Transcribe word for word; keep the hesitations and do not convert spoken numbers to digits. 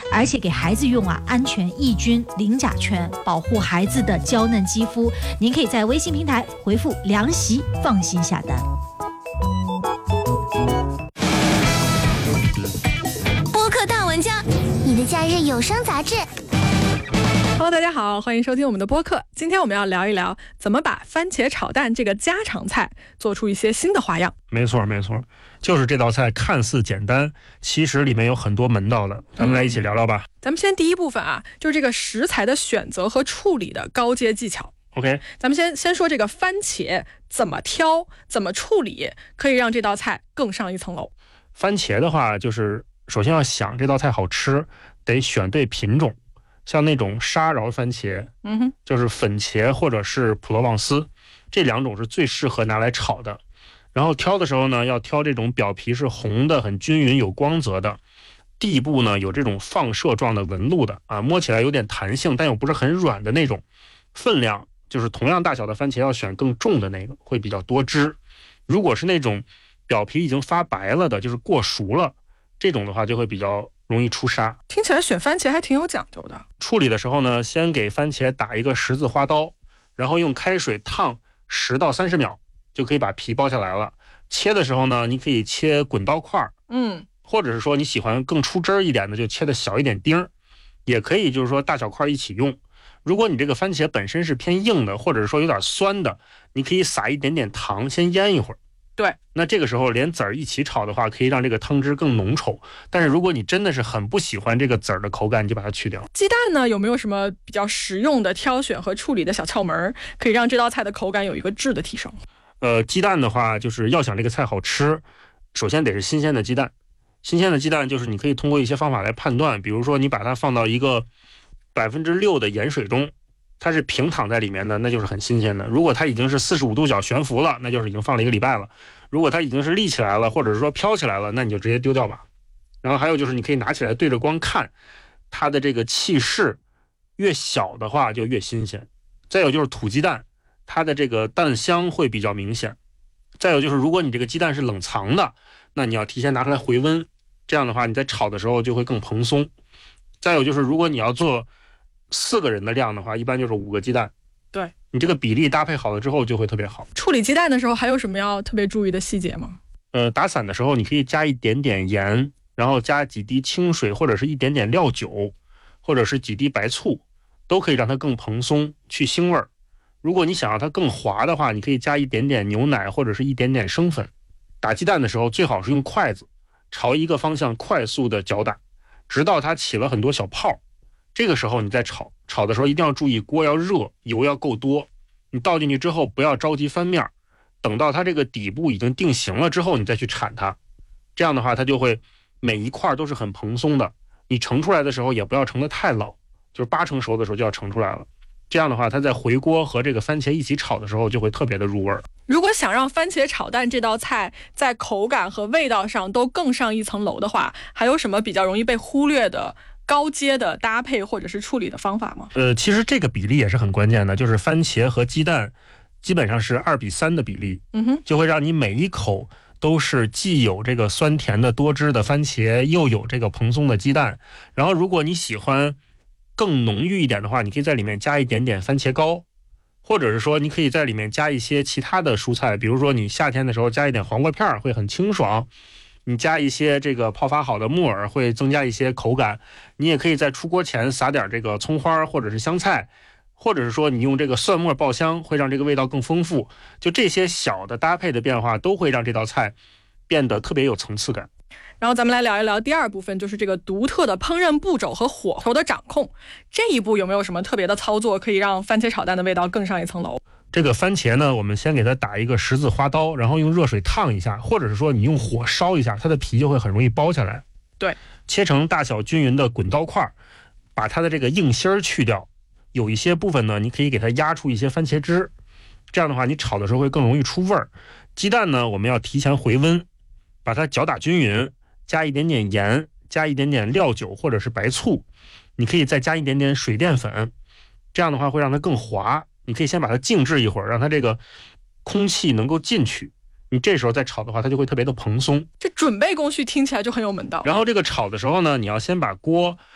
而且给孩子用啊，安全抑菌、零甲醛，保护孩子的娇嫩肌肤。您可以在微信平台回复凉席放心下单。 播客大玩家，你的假日有声杂志。 Hello， 大家好，欢迎收听我们的播客。今天我们要聊一聊怎么把番茄炒蛋这个家常菜做出一些新的花样。 没错没错，就是这道菜看似简单，其实里面有很多门道的。咱们来一起聊聊吧。 嗯、咱们先第一部分啊，就是这个食材的选择和处理的高阶技巧。 OK， 咱们先先说这个番茄怎么挑、怎么处理，可以让这道菜更上一层楼。 番茄的话，就是首先要想这道菜好吃，得选对品种。像那种沙饶番茄， 嗯哼， 就是粉茄或者是普罗旺斯，这两种是最适合拿来炒的。然后挑的时候呢，要挑这种表皮是红的、很均匀、有光泽的，地部呢有这种放射状的纹路的啊，摸起来有点弹性，但又不是很软的那种。分量就是同样大小的番茄要选更重的那个，会比较多汁。如果是那种表皮已经发白了的，就是过熟了，这种的话就会比较容易出沙。 听起来选番茄还挺有讲究的。 处理的时候呢，先给番茄打一个十字花刀，然后用开水烫十到三十秒，就可以把皮剥下来了。切的时候呢，你可以切滚刀块， 嗯， 或者是说你喜欢更出汁一点的，就切的小一点丁，也可以就是说大小块一起用。如果你这个番茄本身是偏硬的，或者是说有点酸的，你可以撒一点点糖，先腌一会儿。 对， 那这个时候连籽儿一起炒的话，可以让这个汤汁更浓稠。但是如果你真的是很不喜欢这个籽儿的口感，你就把它去掉。 鸡蛋呢，有没有什么比较实用的挑选和处理的小窍门，可以让这道菜的口感有一个质的提升？ 呃，鸡蛋的话，就是要想这个菜好吃，首先得是新鲜的鸡蛋。新鲜的鸡蛋就是你可以通过一些方法来判断，比如说你把它放到一个百分之六的盐水中，它是平躺在里面的，那就是很新鲜的。如果它已经是四十五度角悬浮了，那就是已经放了一个礼拜了。如果它已经是立起来了，或者是说飘起来了，那你就直接丢掉吧。然后还有就是你可以拿起来对着光看，它的这个气室越小的话就越新鲜。再有就是土鸡蛋，它的这个蛋香会比较明显。再有就是如果你这个鸡蛋是冷藏的，那你要提前拿出来回温，这样的话你在炒的时候就会更蓬松。再有就是如果你要做四个人的量的话，一般就是五个鸡蛋。 对， 你这个比例搭配好了之后就会特别好。 处理鸡蛋的时候还有什么要特别注意的细节吗？ 呃，打散的时候你可以加一点点盐，然后加几滴清水，或者是一点点料酒，或者是几滴白醋，都可以让它更蓬松，去腥味儿。如果你想要它更滑的话，你可以加一点点牛奶或者是一点点生粉。打鸡蛋的时候最好是用筷子朝一个方向快速的搅打，直到它起了很多小泡。这个时候你再炒炒的时候一定要注意锅要热，油要够多。你倒进去之后不要着急翻面，等到它这个底部已经定型了之后你再去铲它，这样的话它就会每一块都是很蓬松的。你盛出来的时候也不要盛得太老，就是八成熟的时候就要盛出来了。这样的话它在回锅和这个番茄一起炒的时候就会特别的入味儿。 如果想让番茄炒蛋这道菜在口感和味道上都更上一层楼的话，还有什么比较容易被忽略的高阶的搭配或者是处理的方法吗？ 呃，其实这个比例也是很关键的，就是番茄和鸡蛋基本上是二比三的比例， 嗯哼， 就会让你每一口都是既有这个酸甜的多汁的番茄，又有这个蓬松的鸡蛋。然后如果你喜欢更浓郁一点的话，你可以在里面加一点点番茄膏，或者是说你可以在里面加一些其他的蔬菜，比如说你夏天的时候加一点黄瓜片会很清爽，你加一些这个泡发好的木耳会增加一些口感。你也可以在出锅前撒点这个葱花或者是香菜，或者是说你用这个蒜末爆香，会让这个味道更丰富。就这些小的搭配的变化都会让这道菜变得特别有层次感。 然后咱们来聊一聊第二部分，就是这个独特的烹饪步骤和火候的掌控。这一步有没有什么特别的操作可以让番茄炒蛋的味道更上一层楼？ 这个番茄呢，我们先给它打一个十字花刀，然后用热水烫一下，或者是说你用火烧一下，它的皮就会很容易剥下来。 对， 切成大小均匀的滚刀块，把它的这个硬芯儿去掉。有一些部分呢，你可以给它压出一些番茄汁，这样的话你炒的时候会更容易出味儿。鸡蛋呢，我们要提前回温，把它搅打均匀，加一点点盐，加一点点料酒或者是白醋，你可以再加一点点水淀粉，这样的话会让它更滑。你可以先把它静置一会儿，让它这个空气能够进去，你这时候再炒的话它就会特别的蓬松。 这准备工序听起来就很有门道。 然后这个炒的时候呢，你要先把锅